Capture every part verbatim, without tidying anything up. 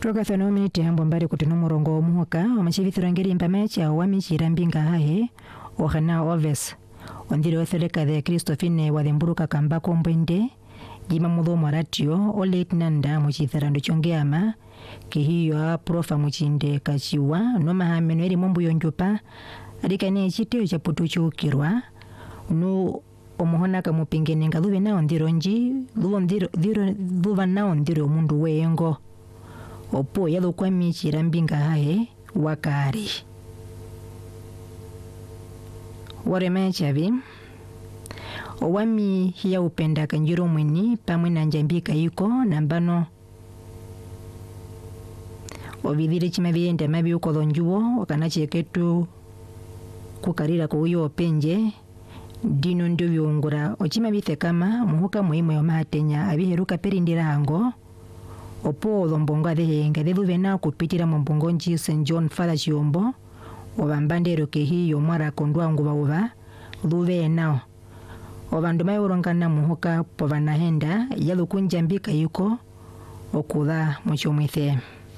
Toka thano minute hambo mbari kutino murongo omuhoka omachivithiro ngeri mpamecha wamichira mbinga hahe ohana oves ondire otheleka the Christophine wadhemburuka kambako mbwende jima mudho moratio o late nanda muchitharando chongeama kihiyo profa muchinde kachiwa no mahameno eri mombu yonjupa adikane chiteo cha putuchukirwa no omuhona kamupingene ngaluve nao ndironji luvo ndiro ndiro luva nao ndiro mundu wengo opo yalo kwa michira mbinga hae wakari wareme chavi owami hiya upenda kanjiro mweni pamwe na njambika yuko nambano ovidhire chimavienda mabi uko lonjuo wakanacheketu kukarira kuyo penje dino ndio viungura ochimabithe kama muhuka muhimu ya mahatenya abiheruka perindira hango opo lombongo adehenga deduvena kupitira mbongo nji Saint John Father Chiombo obambandero kehiyo mwara kondwa nguba uva luve nao obandu mayorongana muhuka povana henda yalo kunjambika yuko okula muchomwithe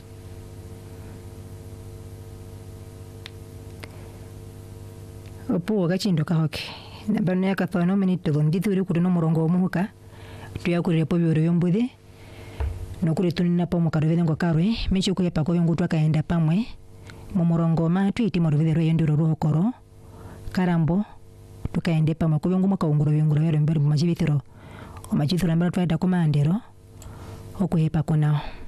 opo gachindo kahoke nabano ya kathano minute ndithuri kuri no murongo omuhuka tuyakurire po biro yombuthe no kuri tunina po mukarovele ngo karwe mechi ko yepa ko yongutwa kaenda pamwe mu murongo ma twiti morovele royenduro ruhokoro karambo tukaende pamwe ko yongu makawunguro yonguro yero mbere mu majibithiro o majithura mbere twaida komandero okuyepa ko nao